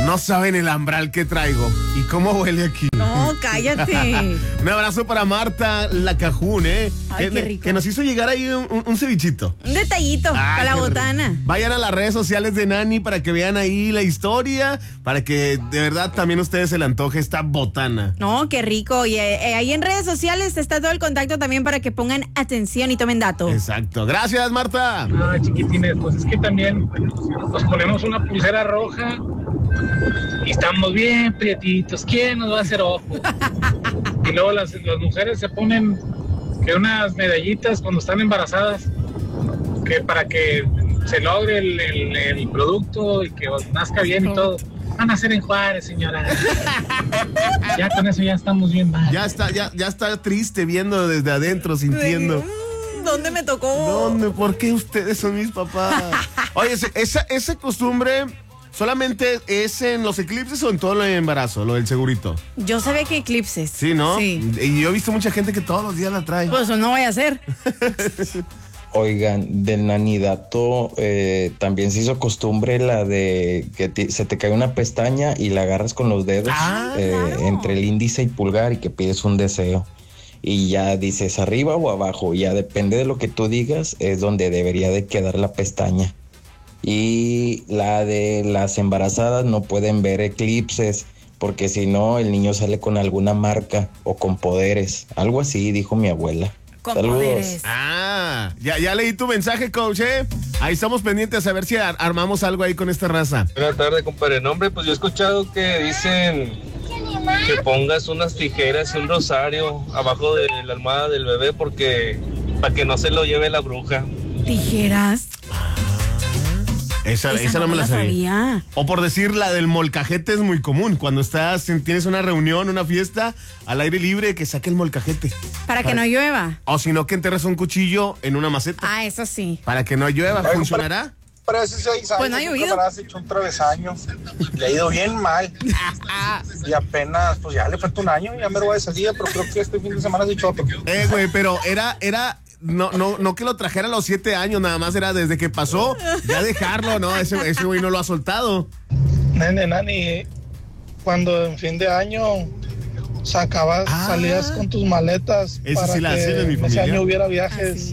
No saben el ambral que traigo y cómo huele aquí. No, cállate. Un abrazo para Marta Lacajún, Ay, qué rico. que nos hizo llegar ahí un cevichito. Un detallito para la qué botana. rico. Vayan a las redes sociales de Nani para que vean ahí la historia, para que de verdad también a ustedes se le antoje esta botana. No, qué rico. Y ahí en redes sociales está todo el contacto también para que pongan atención y tomen datos. Exacto. Gracias, Marta. Chiquitines, pues es que también nos ponemos una pulsera roja y estamos bien prietitos. ¿Quién nos va a hacer ojo? Y luego las mujeres se ponen que unas medallitas cuando están embarazadas, que para que se logre el producto y que nazca bien y todo. Van a hacer en Juárez, señora. Ya con eso ya estamos bien mal. Ya está triste viendo desde adentro, sintiendo. ¿Dónde me tocó? ¿Dónde? ¿Por qué ustedes son mis papás? Oye, esa costumbre solamente es en los eclipses o en todo el embarazo, lo del segurito. Yo sabía que eclipses. Sí, ¿no? Sí. Y yo he visto mucha gente que todos los días la trae. Pues eso no vaya a ser. Oigan, del nanidato también se hizo costumbre la de que se te cae una pestaña y la agarras con los dedos claro. entre el índice y pulgar y que pides un deseo. Y ya dices arriba o abajo, ya depende de lo que tú digas, es donde debería de quedar la pestaña. Y la de las embarazadas no pueden ver eclipses, porque si no el niño sale con alguna marca o con poderes, algo así dijo mi abuela. Con Saludos. poderes. Ya leí tu mensaje, coach, Ahí estamos pendientes a ver si armamos algo ahí con esta raza. Buenas tardes, compadre. No, hombre, pues yo he escuchado que dicen que pongas unas tijeras y un rosario abajo de la almohada del bebé porque para que no se lo lleve la bruja. ¿Tijeras? Esa no me la sabía. O por decir, la del molcajete es muy común. Cuando tienes una reunión, una fiesta, al aire libre, que saque el molcajete. Para que no llueva. O si no, que enterres un cuchillo en una maceta. Ah, eso sí. Para que no llueva. ¿Funcionará? Para hace 6 años, pues no ha llovido. Has hecho un travesaño. Le ha ido bien mal. Y apenas, pues ya le falta un año, ya me lo voy de salida, pero creo que este fin de semana has dicho otro. Güey, pero era no que lo trajera a los 7 años, nada más era desde que pasó, ya dejarlo, no, ese güey no lo ha soltado. Nani, cuando en fin de año salías con tus maletas Eso para sí la hacen en mi ese familia. año hubiera viajes.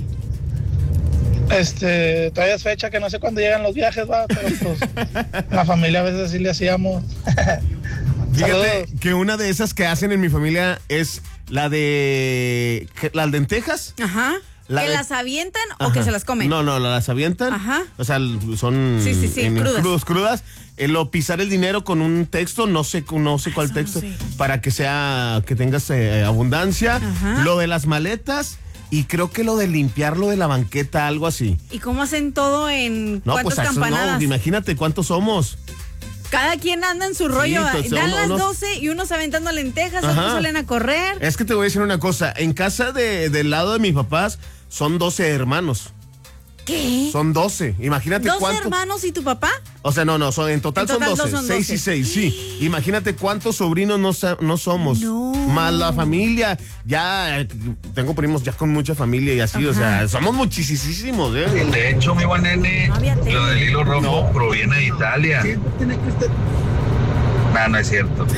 Traías fecha que no sé cuándo llegan los viajes, va, pero pues la familia a veces sí le hacíamos. Fíjate que una de esas que hacen en mi familia es la de las lentejas. Ajá. ¿Que las avientan o que se las comen? No, las avientan. Ajá. O sea, son sí, crudas. Pisar el dinero con un texto, no sé cuál texto, para que tengas abundancia. Ajá. Lo de las maletas. Y creo que lo de limpiarlo de la banqueta, algo así. ¿Y cómo hacen todo en cuántas campanadas? No, imagínate cuántos somos. Cada quien anda en su rollo. Pues, Dan las 12 y unos aventando lentejas, Ajá. otros salen a correr. Es que te voy a decir una cosa. En casa del lado de mis papás son 12 hermanos. ¿Qué? Son 12. Imagínate ¿12 cuántos. hermanos y tu papá? O sea, no, en total son 12. Son 6 y 6, sí. Imagínate cuántos sobrinos no somos. No. Más la familia. Ya tengo primos ya con mucha familia y así. Ajá. O sea, somos muchísimos, De hecho, mi buen nene, lo del hilo rojo proviene de Italia. Sí, tiene que usted. No es cierto.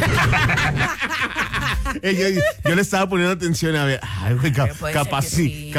yo le estaba poniendo atención a ver. Ay, güey, capaz sí.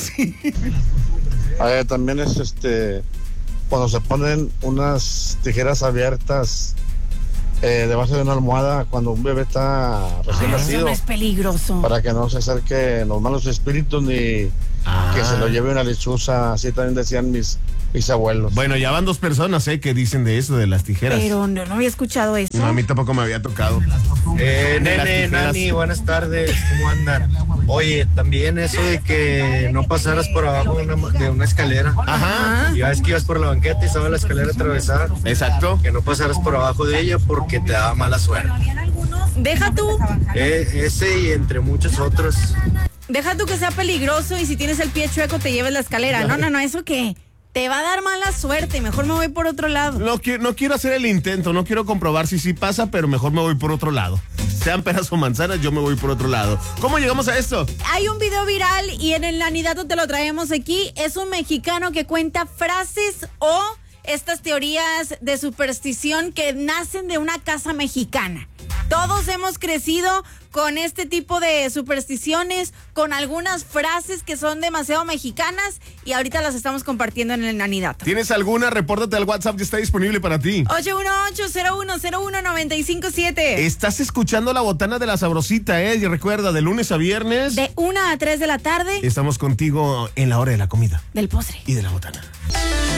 También es cuando se ponen unas tijeras abiertas debajo de una almohada cuando un bebé está recién nacido. Eso no es peligroso. Para que no se acerque los malos espíritus ni que se lo lleve una lechuza. Así también decían mis abuelos. Bueno, ya van 2 personas, que dicen de eso, de las tijeras. Pero no había escuchado eso. No, a mí tampoco me había tocado. Nene, Nani, buenas tardes, ¿cómo andan? Oye, también eso de que no pasaras por abajo de una escalera. Ajá. Ya ves que ibas por la banqueta y estaba la escalera atravesada. Exacto. Que no pasaras por abajo de ella porque te daba mala suerte. Deja tú. Ese y entre muchos otros. Deja tú que sea peligroso y si tienes el pie chueco te lleves la escalera. No, ¿eso qué? Te va a dar mala suerte, mejor me voy por otro lado. No quiero hacer el intento, no quiero comprobar si sí pasa, pero mejor me voy por otro lado. Sean peras o manzanas, yo me voy por otro lado. ¿Cómo llegamos a esto? Hay un video viral y en el Nanidato te lo traemos aquí. Es un mexicano que cuenta frases o estas teorías de superstición que nacen de una casa mexicana. Todos hemos crecido con este tipo de supersticiones, con algunas frases que son demasiado mexicanas y ahorita las estamos compartiendo en el Nanidato. ¿Tienes alguna? Repórtate al WhatsApp, ya está disponible para ti. 818-0101-957. Estás escuchando La Botana de la Sabrosita, Y recuerda, de lunes a viernes. De 1 a 3 de la tarde. Estamos contigo en la hora de la comida. Del postre. Y de la botana.